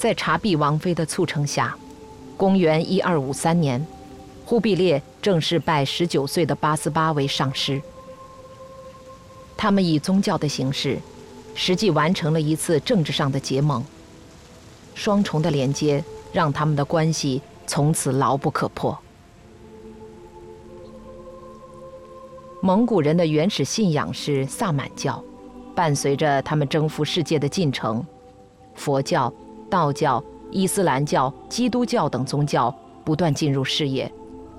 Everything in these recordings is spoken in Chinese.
在察必王妃的促成下，公元1253年，忽必烈正式拜19岁的八思巴为上师。他们以宗教的形式，实际完成了一次政治上的结盟。双重的连接让他们的关系从此牢不可破。蒙古人的原始信仰是萨满教，伴随着他们征服世界的进程，佛教、道教、伊斯兰教、基督教等宗教不断进入视野。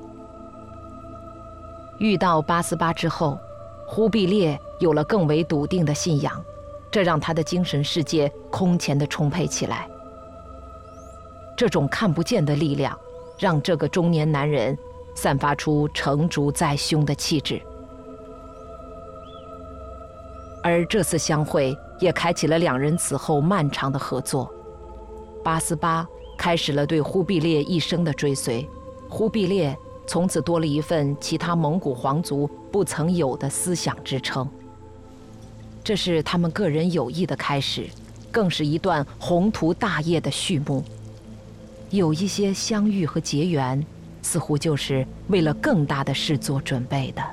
遇到八思巴之后，忽必烈有了更为笃定的信仰，这让他的精神世界空前地充沛起来。这种看不见的力量，让这个中年男人散发出成竹在胸的气质。而这次相会也开启了两人此后漫长的合作。八思巴开始了对忽必烈一生的追随，忽必烈从此多了一份其他蒙古皇族不曾有的思想支撑。这是他们个人友谊的开始，更是一段宏图大业的序幕。有一些相遇和结缘，似乎就是为了更大的事做准备的。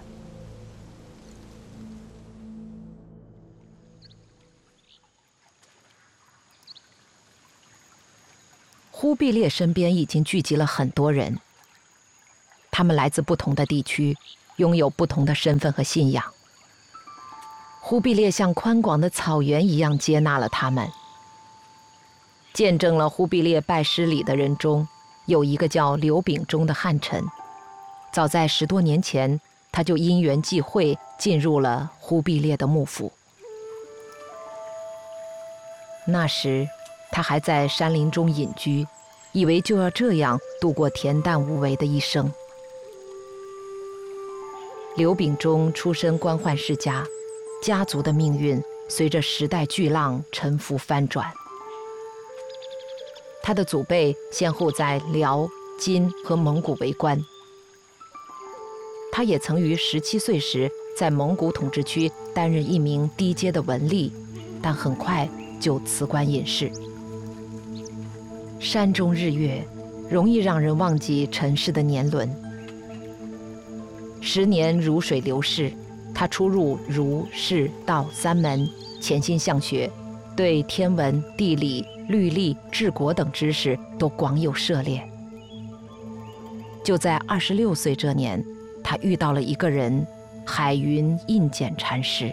忽必烈身边已经聚集了很多人，他们来自不同的地区，拥有不同的身份和信仰。忽必烈像宽广的草原一样接纳了他们。见证了忽必烈拜师礼的人中，有一个叫刘秉忠的汉臣。早在10多年前，他就因缘际会进入了忽必烈的幕府。那时他还在山林中隐居，以为就要这样度过恬淡无为的一生。刘秉忠出身官宦世家，家族的命运随着时代巨浪沉浮翻转。他的祖辈先后在辽、金和蒙古为官。他也曾于17岁时在蒙古统治区担任一名低阶的文吏，但很快就辞官隐士。山中日月，容易让人忘记尘世的年轮。10年如水流逝，他出入儒、释、道3门，潜心向学，对天文、地理、律历、治国等知识都广有涉猎。就在26岁这年，他遇到了一个人，海云印简禅师。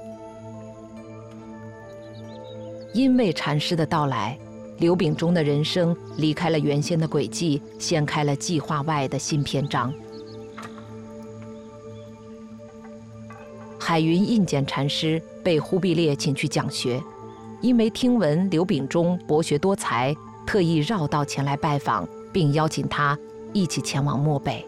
因为禅师的到来，刘秉忠的人生离开了原先的轨迹，掀开了计划外的新篇章。海云印简禅师被忽必烈请去讲学，因为听闻刘秉忠博学多才，特意绕道前来拜访，并邀请他一起前往漠北。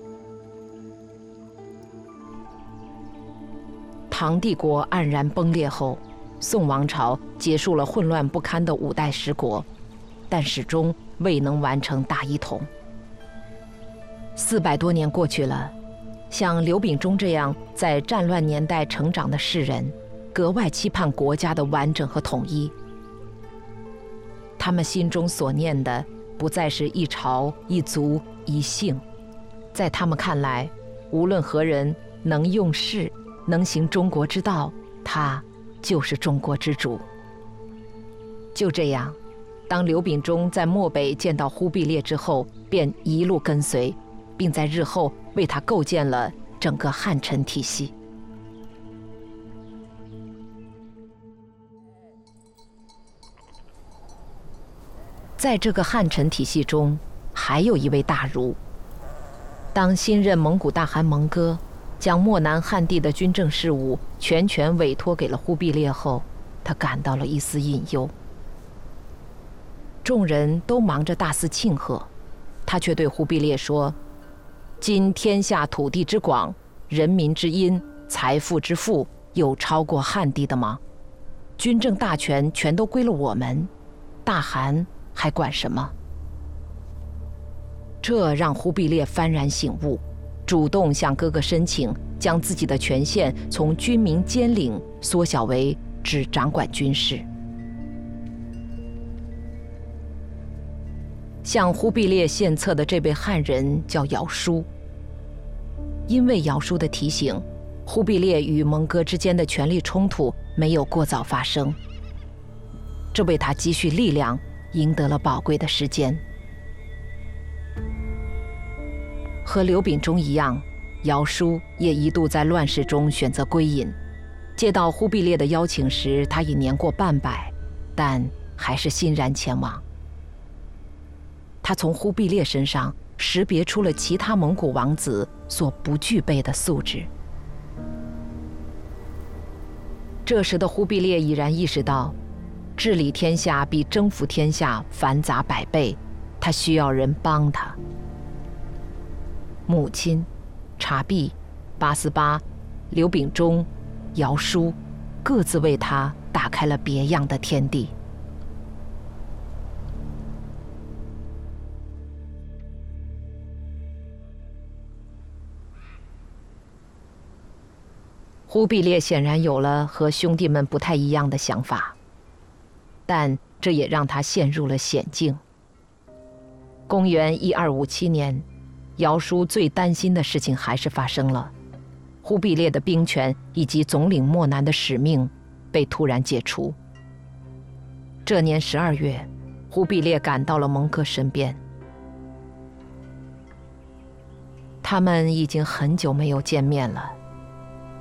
唐帝国黯然崩裂后，宋王朝结束了混乱不堪的5代十国，但始终未能完成大一统。400多年过去了，像刘秉忠这样在战乱年代成长的士人，格外期盼国家的完整和统一。他们心中所念的不再是一朝、一族、一姓，在他们看来，无论何人能用事，能行中国之道，他就是中国之主。就这样，当刘秉忠在漠北见到忽必烈之后，便一路跟随，并在日后为他构建了整个汉臣体系。在这个汉臣体系中，还有一位大儒。当新任蒙古大汗蒙哥将漠南汉地的军政事务全权委托给了忽必烈后，他感到了一丝隐忧。众人都忙着大肆庆贺，他却对忽必烈说：“今天下土地之广，人民之殷，财富之富，有超过汉地的吗？军政大权全都归了我们，大汗还管什么？”这让忽必烈幡然醒悟，主动向哥哥申请，将自己的权限从军民兼领缩小为只掌管军事。 向忽必烈献策的这位汉人叫姚舒。因为姚舒的提醒，忽必烈与蒙哥之间的权力冲突没有过早发生，这为他积蓄力量赢得了宝贵的时间。和刘秉忠一样，姚舒也一度在乱世中选择归隐。接到忽必烈的邀请时，他已年过半百，但还是欣然前往。他从忽必烈身上识别出了其他蒙古王子所不具备的素质。这时的忽必烈已然意识到，治理天下比征服天下繁杂百倍，他需要人帮他。母亲、察必、八思巴、刘秉忠、姚舒各自为他打开了别样的天地。忽必烈显然有了和兄弟们不太一样的想法，但这也让他陷入了险境。公元1257年，姚舒最担心的事情还是发生了，忽必烈的兵权以及总领漠南的使命被突然解除。这年12月，忽必烈赶到了蒙哥身边，他们已经很久没有见面了。